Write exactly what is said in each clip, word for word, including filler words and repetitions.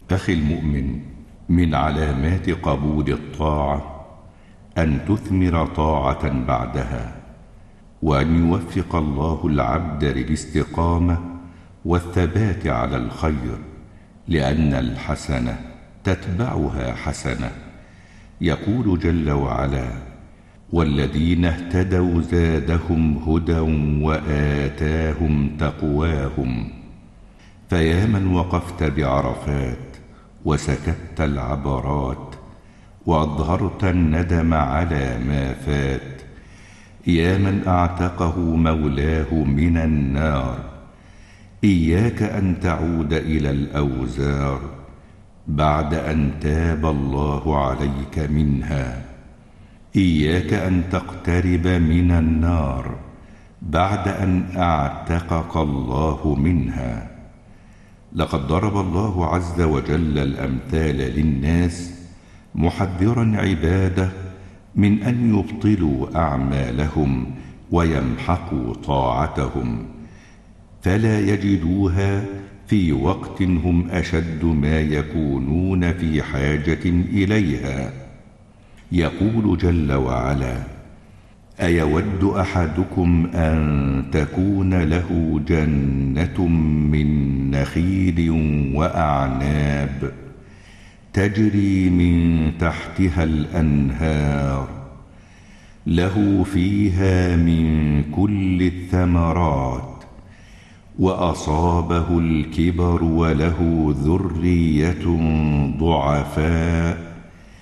أخي المؤمن، من علامات قبول الطاعة أن تثمر طاعة بعدها، وأن يوفق الله العبد للاستقامة والثبات على الخير، لأن الحسنة تتبعها حسنة. يقول جل وعلا: والذين اهتدوا زادهم هدى وآتاهم تقواهم. فيا من وقفت بعرفات وسكت العبرات وأظهرت الندم على ما فات، يا من أعتقه مولاه من النار، إياك أن تعود إلى الأوزار بعد أن تاب الله عليك منها. إياك أن تقترب من النار بعد أن أعتقك الله منها. لقد ضرب الله عز وجل الأمثال للناس محذرا عباده من أن يبطلوا أعمالهم ويمحقوا طاعتهم، فلا يجدوها في وقت هم أشد ما يكونون في حاجة إليها. يقول جل وعلا: أيود أحدكم أن تكون له جنة من نخيل وأعناب تجري من تحتها الأنهار له فيها من كل الثمرات، وأصابه الكبر وله ذرية ضعفاء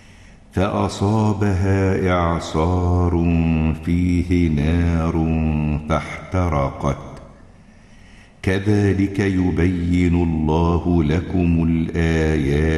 فأصابها إعصار فيه نار فاحترقت. كذلك يبين الله لكم الآيات